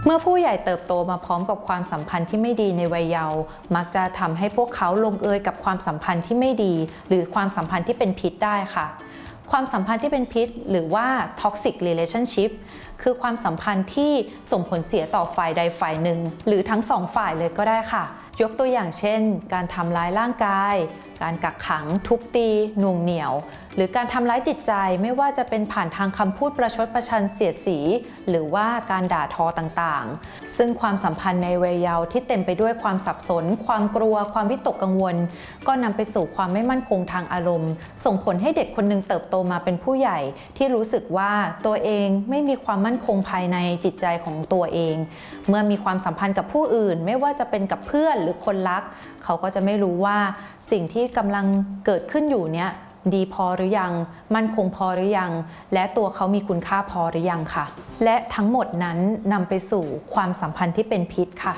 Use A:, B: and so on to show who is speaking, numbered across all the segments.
A: เมื่อผู้ใหญ่เติบโตมาพร้อมกับความสัมพันธ์ที่ไม่ดีในวัยเยาว์มักจะทำให้พวกเขาลงเอยกับความสัมพันธ์ที่ไม่ดีหรือความสัมพันธ์ที่เป็นพิษได้ค่ะความสัมพันธ์ที่เป็นพิษหรือว่า toxic relationship คือความสัมพันธ์ที่ส่งผลเสียต่อฝ่ายใดฝ่ายหนึ่งหรือทั้งสองฝ่ายเลยก็ได้ค่ะยกตัวอย่างเช่นการทำร้ายร่างกายการกักขังทุบตีหน่วงเหนี่ยวหรือการทำร้ายจิตใจไม่ว่าจะเป็นผ่านทางคำพูดประชดประชันเสียดสีหรือว่าการด่าทอต่างๆซึ่งความสัมพันธ์ในวัยเยาว์ที่เต็มไปด้วยความสับสนความกลัวความวิตกกังวลก็นำไปสู่ความไม่มั่นคงทางอารมณ์ส่งผลให้เด็กคนหนึ่งเติบโตมาเป็นผู้ใหญ่ที่รู้สึกว่าตัวเองไม่มีความมั่นคงภายในจิตใจของตัวเองเมื่อมีความสัมพันธ์กับผู้อื่นไม่ว่าจะเป็นกับเพื่อนหรือคนรักเขาก็จะไม่รู้ว่าสิ่งที่กำลังเกิดขึ้นอยู่เนี้ยดีพอหรือยังมั่นคงพอหรือยังและตัวเขามีคุณค่าพอหรือยังค่ะและทั้งหมดนั้นนำไปสู่ความสัมพันธ์ที่เป็นพิษค่ะ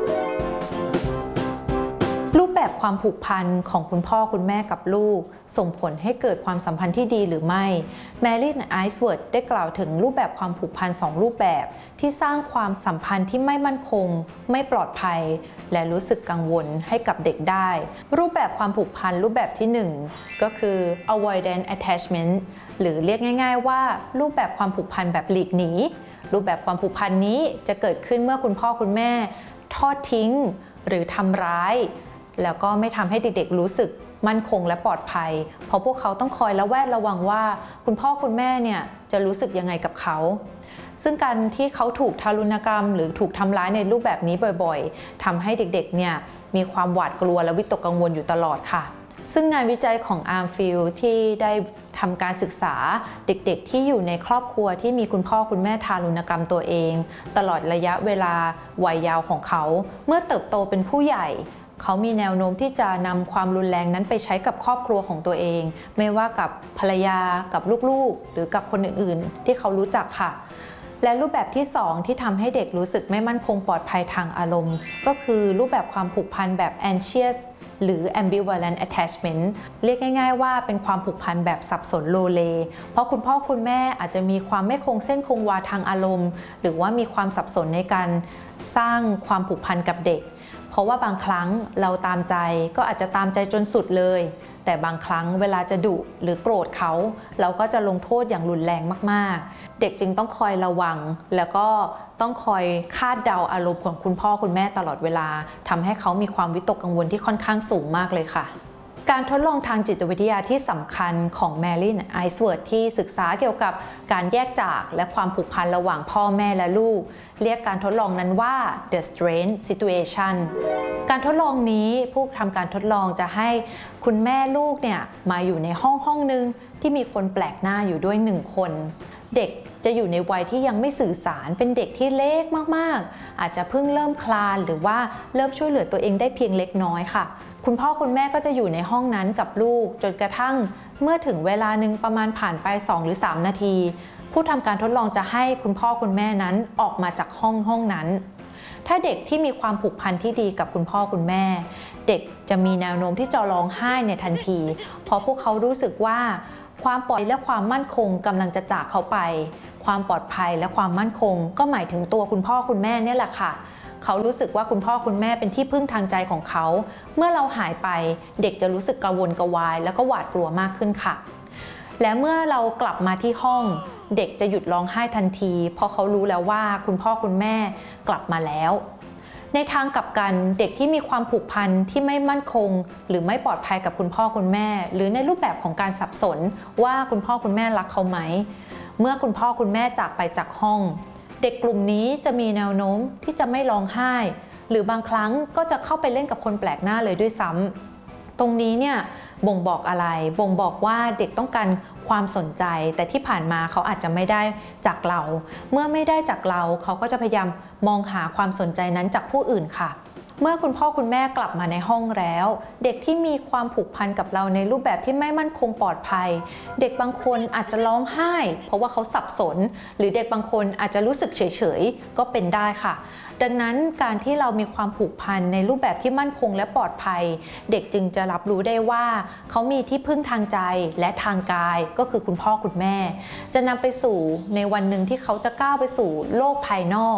A: รูปแบบความผูกพันของคุณพ่อคุณแม่กับลูกส่งผลให้เกิดความสัมพันธ์ที่ดีหรือไม่แมรี่ไอซ์เวิร์ดได้กล่าวถึงรูปแบบความผูกพัน2รูปแบบที่สร้างความสัมพันธ์ที่ไม่มั่นคงไม่ปลอดภัยและรู้สึกกังวลให้กับเด็กได้รูปแบบความผูกพันรูปแบบที่1ก็คือ avoidant attachment หรือเรียกง่ายๆว่ารูปแบบความผูกพันแบบหลีกหนีรูปแบบความผูกพันนี้จะเกิดขึ้นเมื่อคุณพ่อคุณแม่ทอดทิ้งหรือทำร้ายแล้วก็ไม่ทำให้เด็กๆรู้สึกมั่นคงและปลอดภัยเพราะพวกเขาต้องคอยระแวดระวังว่าคุณพ่อคุณแม่เนี่ยจะรู้สึกยังไงกับเขาซึ่งการที่เขาถูกทารุณกรรมหรือถูกทำร้ายในรูปแบบนี้บ่อยๆทำให้เด็กๆเนี่ยมีความหวาดกลัวและวิตกกังวลอยู่ตลอดค่ะซึ่งงานวิจัยของอาร์มฟิลด์ที่ได้ทำการศึกษาเด็กๆที่อยู่ในครอบครัวที่มีคุณพ่อคุณแม่ทารุณกรรมตัวเองตลอดระยะเวลาวัยเยาว์ของเขาเมื่อเติบโตเป็นผู้ใหญ่เขามีแนวโน้มที่จะนำความรุนแรงนั้นไปใช้กับครอบครัวของตัวเองไม่ว่ากับภรรยากับลูกๆหรือกับคนอื่นๆที่เขารู้จักค่ะและรูปแบบที่2ที่ทำให้เด็กรู้สึกไม่มั่นคงปลอดภัยทางอารมณ์ก็คือรูปแบบความผูกพันแบบ anxious หรือ ambivalent attachment เรียกง่ายๆว่าเป็นความผูกพันแบบสับสนโลเลเพราะคุณพ่อคุณแม่อาจจะมีความไม่คงเส้นคงวาทางอารมณ์หรือว่ามีความสับสนในการสร้างความผูกพันกับเด็กเพราะว่าบางครั้งเราตามใจก็อาจจะตามใจจนสุดเลยแต่บางครั้งเวลาจะดุหรือโกรธเขาเราก็จะลงโทษอย่างรุนแรงมากๆเด็กจึงต้องคอยระวังแล้วก็ต้องคอยคาดเดาอารมณ์ของคุณพ่อคุณแม่ตลอดเวลาทำให้เขามีความวิตกกังวลที่ค่อนข้างสูงมากเลยค่ะการทดลองทางจิตวิทยาที่สำคัญของแมรี่ไอซ์เวิร์ดที่ศึกษาเกี่ยวกับการแยกจากและความผูกพันระหว่างพ่อแม่และลูกเรียกการทดลองนั้นว่า The Strain Situation การทดลองนี้ผู้ทำการทดลองจะให้คุณแม่ลูกเนี่ยมาอยู่ในห้องนึงที่มีคนแปลกหน้าอยู่ด้วย1คนเด็กจะอยู่ในวัยที่ยังไม่สื่อสารเป็นเด็กที่เล็กมากๆอาจจะเพิ่งเริ่มคลานหรือว่าเริ่มช่วยเหลือตัวเองได้เพียงเล็กน้อยค่ะคุณพ่อคุณแม่ก็จะอยู่ในห้องนั้นกับลูกจนกระทั่งเมื่อถึงเวลาหนึ่งประมาณผ่านไป2 หรือ 3 นาทีผู้ทำการทดลองจะให้คุณพ่อคุณแม่นั้นออกมาจากห้องนั้นถ้าเด็กที่มีความผูกพันที่ดีกับคุณพ่อคุณแม่เด็กจะมีแนวโน้มที่จะร้องไห้ในทันทีเพราะพวกเขารู้สึกว่าความปลอดภัยและความมั่นคงกำลังจะจากเขาไปความปลอดภัยและความมั่นคงก็หมายถึงตัวคุณพ่อคุณแม่เนี่ยแหละค่ะเขารู้สึกว่าคุณพ่อคุณแม่เป็นที่พึ่งทางใจของเขาเมื่อเราหายไปเด็กจะรู้สึกกังวลกวายแล้วก็หวาดกลัวมากขึ้นค่ะและเมื่อเรากลับมาที่ห้องเด็กจะหยุดร้องไห้ทันทีเพราะเขารู้แล้วว่าคุณพ่อคุณแม่กลับมาแล้วในทางกลับกันเด็กที่มีความผูกพันที่ไม่มั่นคงหรือไม่ปลอดภัยกับคุณพ่อคุณแม่หรือในรูปแบบของการสับสนว่าคุณพ่อคุณแม่รักเขาไหมเมื่อคุณพ่อคุณแม่จากไปจากห้องเด็กกลุ่มนี้จะมีแนวโน้มที่จะไม่ร้องไห้หรือบางครั้งก็จะเข้าไปเล่นกับคนแปลกหน้าเลยด้วยซ้ำตรงนี้เนี่ยบ่งบอกอะไรบ่งบอกว่าเด็กต้องการความสนใจแต่ที่ผ่านมาเขาอาจจะไม่ได้จากเราเมื่อไม่ได้จากเราเขาก็จะพยายามมองหาความสนใจนั้นจากผู้อื่นค่ะเมื่อคุณพ่อคุณแม่กลับมาในห้องแล้วเด็กที่มีความผูกพันกับเราในรูปแบบที่ไม่มั่นคงปลอดภัยเด็กบางคนอาจจะร้องไห้เพราะว่าเขาสับสนหรือเด็กบางคนอาจจะรู้สึกเฉยๆก็เป็นได้ค่ะดังนั้นการที่เรามีความผูกพันในรูปแบบที่มั่นคงและปลอดภัยเด็กจึงจะรับรู้ได้ว่าเขามีที่พึ่งทางใจและทางกายก็คือคุณพ่อคุณแม่จะนำไปสู่ในวันหนึ่งที่เขาจะก้าวไปสู่โลกภายนอก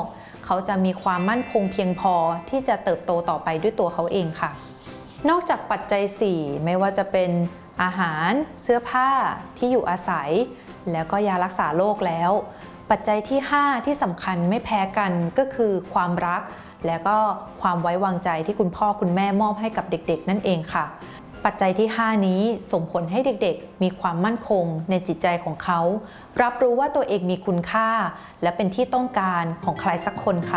A: เขาจะมีความมั่นคงเพียงพอที่จะเติบโตต่อไปด้วยตัวเขาเองค่ะนอกจากปัจจัย 4 ไม่ว่าจะเป็นอาหารเสื้อผ้าที่อยู่อาศัยแล้วก็ยารักษาโรคแล้วปัจจัยที่ 5 ที่สำคัญไม่แพ้กันก็คือความรักและก็ความไว้วางใจที่คุณพ่อคุณแม่มอบให้กับเด็กๆนั่นเองค่ะปัจจัยที่ 5 นี้ส่งผลให้เด็กๆมีความมั่นคงในจิตใจของเขารับรู้ว่าตัวเองมีคุณค่าและเป็นที่ต้องการของใครสักคนค่ะ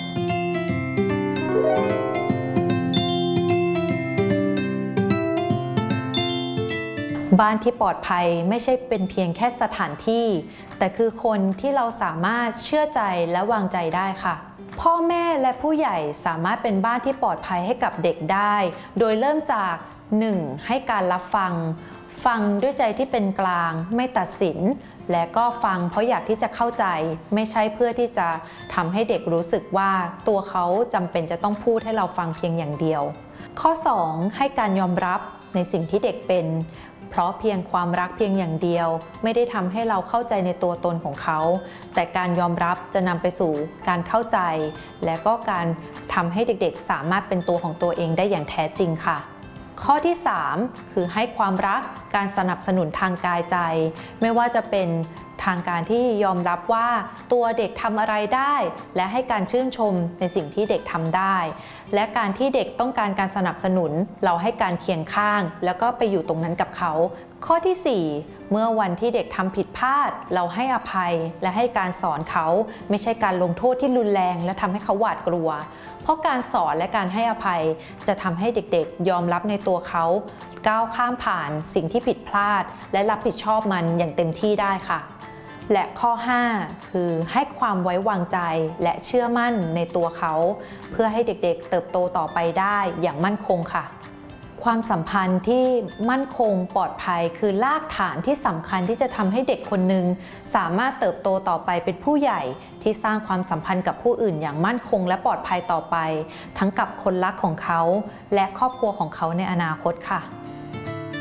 A: บ้านที่ปลอดภัยไม่ใช่เป็นเพียงแค่สถานที่แต่คือคนที่เราสามารถเชื่อใจและวางใจได้ค่ะพ่อแม่และผู้ใหญ่สามารถเป็นบ้านที่ปลอดภัยให้กับเด็กได้โดยเริ่มจาก 1. ให้การรับฟังด้วยใจที่เป็นกลางไม่ตัดสินและก็ฟังเพราะอยากที่จะเข้าใจไม่ใช่เพื่อที่จะทำให้เด็กรู้สึกว่าตัวเขาจำเป็นจะต้องพูดให้เราฟังเพียงอย่างเดียวข้อ 2. ให้การยอมรับในสิ่งที่เด็กเป็นเพราะเพียงความรักเพียงอย่างเดียวไม่ได้ทำให้เราเข้าใจในตัวตนของเขาแต่การยอมรับจะนำไปสู่การเข้าใจและก็การทำให้เด็กๆสามารถเป็นตัวของตัวเองได้อย่างแท้จริงค่ะข้อที่ 3 คือให้ความรักการสนับสนุนทางกายใจไม่ว่าจะเป็นทางการที่ยอมรับว่าตัวเด็กทำอะไรได้และให้การชื่นชมในสิ่งที่เด็กทำได้และการที่เด็กต้องการการสนับสนุนเราให้การเคียงข้างแล้วก็ไปอยู่ตรงนั้นกับเขาข้อที่ 4 เมื่อวันที่เด็กทำผิดพลาดเราให้อภัยและให้การสอนเขาไม่ใช่การลงโทษที่รุนแรงและทำให้เขาหวาดกลัวเพราะการสอนและการให้อภัยจะทำให้เด็กๆยอมรับในตัวเขาก้าวข้ามผ่านสิ่งที่ผิดพลาดและรับผิดชอบมันอย่างเต็มที่ได้ค่ะและข้อ 5 คือให้ความไว้วางใจและเชื่อมั่นในตัวเขาเพื่อให้เด็กๆเติบโตต่อไปได้อย่างมั่นคงค่ะความสัมพันธ์ที่มั่นคงปลอดภัยคือรากฐานที่สำคัญที่จะทำให้เด็กคนหนึ่งสามารถเติบโตต่อไปเป็นผู้ใหญ่ที่สร้างความสัมพันธ์กับผู้อื่นอย่างมั่นคงและปลอดภัยต่อไปทั้งกับคนรักของเขาและครอบครัวของเขาในอนาคตค่ะ